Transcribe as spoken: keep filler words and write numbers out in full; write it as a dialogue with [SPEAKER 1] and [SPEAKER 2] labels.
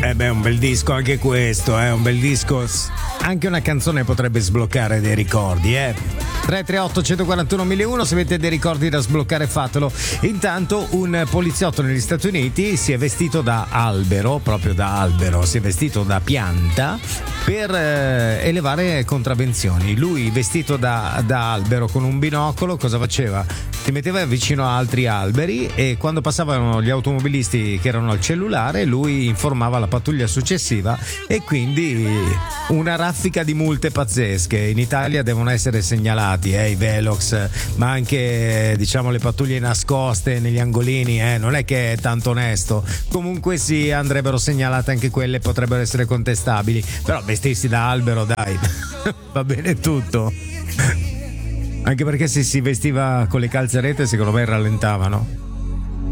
[SPEAKER 1] Eh beh, un bel disco anche questo, eh, un bel disco. Anche una canzone potrebbe sbloccare dei ricordi, eh. tre tre otto uno quattro uno uno zero uno, se avete dei ricordi da sbloccare fatelo. Intanto un poliziotto negli Stati Uniti si è vestito da albero, proprio da albero, si è vestito da pianta per eh, elevare contravvenzioni. Lui vestito da, da albero con un binocolo cosa faceva? Si metteva vicino a altri alberi e quando passavano gli automobilisti che erano al cellulare lui informava la pattuglia successiva e quindi una raffica di multe pazzesche. In Italia devono essere segnalati eh, i velox, ma anche diciamo le pattuglie nascoste negli angolini, eh, non è che è tanto onesto. Comunque sì, andrebbero segnalate anche quelle, potrebbero essere contestabili, però vestirsi da albero dai va bene tutto, anche perché se si vestiva con le calzarete secondo me rallentavano.